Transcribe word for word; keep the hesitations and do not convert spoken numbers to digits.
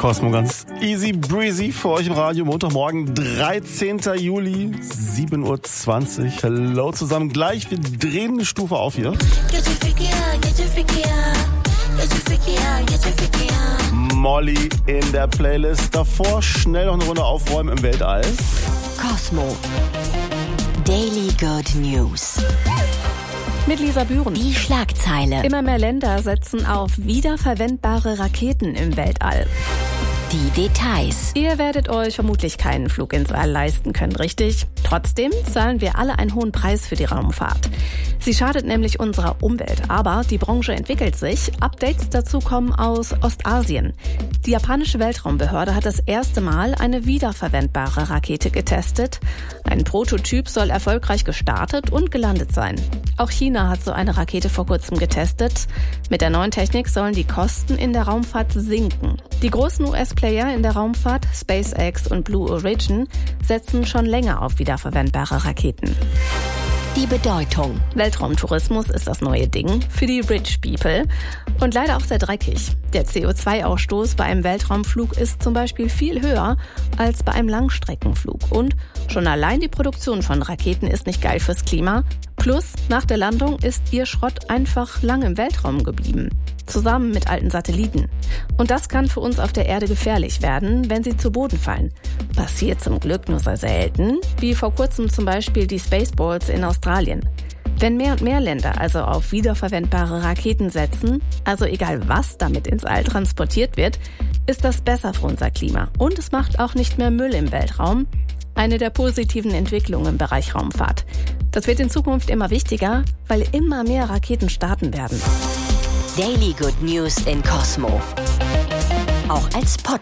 Cosmo, ganz easy breezy für euch im Radio. Montagmorgen, dreizehnten Juli, sieben Uhr zwanzig. Hallo zusammen. Gleich, wir drehen eine Stufe auf hier. Molly in der Playlist. Davor schnell noch eine Runde aufräumen im Weltall. Cosmo. Daily Good News. Mit Lisa Bühren. Die Schlagzeile. Immer mehr Länder setzen auf wiederverwendbare Raketen im Weltall. Die Details. Ihr werdet euch vermutlich keinen Flug ins All leisten können, richtig? Trotzdem zahlen wir alle einen hohen Preis für die Raumfahrt. Sie schadet nämlich unserer Umwelt, aber die Branche entwickelt sich. Updates dazu kommen aus Ostasien. Die japanische Weltraumbehörde hat das erste Mal eine wiederverwendbare Rakete getestet. Ein Prototyp soll erfolgreich gestartet und gelandet sein. Auch China hat so eine Rakete vor kurzem getestet. Mit der neuen Technik sollen die Kosten in der Raumfahrt sinken. Die großen U S-Player in der Raumfahrt, SpaceX und Blue Origin, setzen schon länger auf wiederverwendbare Raketen. Die Bedeutung. Weltraumtourismus ist das neue Ding für die Rich People und leider auch sehr dreckig. Der C O zwei Ausstoß bei einem Weltraumflug ist zum Beispiel viel höher als bei einem Langstreckenflug. Und schon allein die Produktion von Raketen ist nicht geil fürs Klima. Plus, nach der Landung ist ihr Schrott einfach lang im Weltraum geblieben. Zusammen mit alten Satelliten. Und das kann für uns auf der Erde gefährlich werden, wenn sie zu Boden fallen. Passiert zum Glück nur sehr selten, wie vor kurzem zum Beispiel die Spaceballs in Australien. Wenn mehr und mehr Länder also auf wiederverwendbare Raketen setzen, also egal was damit ins All transportiert wird, ist das besser für unser Klima. Und es macht auch nicht mehr Müll im Weltraum. Eine der positiven Entwicklungen im Bereich Raumfahrt. Das wird in Zukunft immer wichtiger, weil immer mehr Raketen starten werden. Daily Good News in Cosmo. Auch als Podcast.